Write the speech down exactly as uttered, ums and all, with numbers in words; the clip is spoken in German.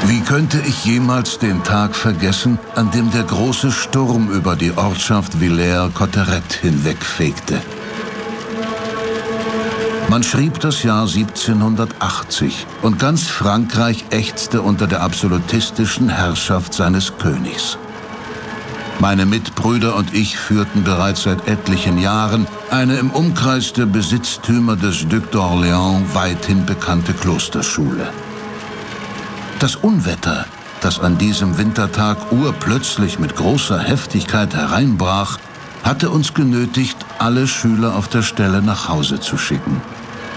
Wie könnte ich jemals den Tag vergessen, an dem der große Sturm über die Ortschaft Villers-Cotterêts hinwegfegte? Man schrieb das Jahr siebzehnhundertachtzig und ganz Frankreich ächzte unter der absolutistischen Herrschaft seines Königs. Meine Mitbrüder und ich führten bereits seit etlichen Jahren eine im Umkreis der Besitztümer des Duc d'Orléans weithin bekannte Klosterschule. Das Unwetter, das an diesem Wintertag urplötzlich mit großer Heftigkeit hereinbrach, hatte uns genötigt, alle Schüler auf der Stelle nach Hause zu schicken.